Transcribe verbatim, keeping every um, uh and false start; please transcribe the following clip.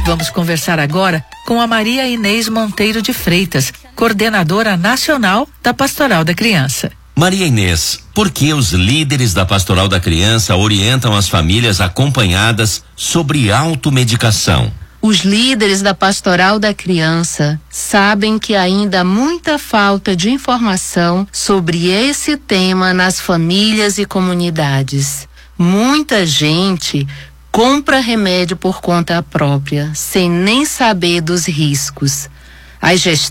Vamos conversar agora com a Maria Inês Monteiro de Freitas, coordenadora nacional da Pastoral da Criança. Maria Inês, por que os líderes da Pastoral da Criança orientam as famílias acompanhadas sobre automedicação? Os líderes da Pastoral da Criança sabem que ainda há muita falta de informação sobre esse tema nas famílias e comunidades. Muita gente compra remédio por conta própria, sem nem saber dos riscos. As